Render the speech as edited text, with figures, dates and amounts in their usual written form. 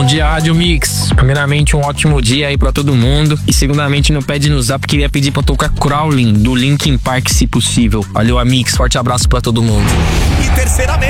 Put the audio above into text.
Bom dia, Rádio Mix. Primeiramente, um ótimo dia aí pra todo mundo. E segundamente, no Pede no Zap, queria pedir pra tocar Crawling, do Linkin Park, se possível. Valeu, Mix. Forte abraço pra todo mundo. E terceiramente,